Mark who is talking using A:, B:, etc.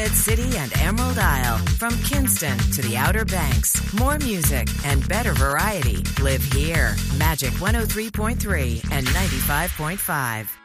A: City and Emerald Isle, from Kinston to the Outer Banks. More music and better variety live here. Magic 103.3 and 95.5.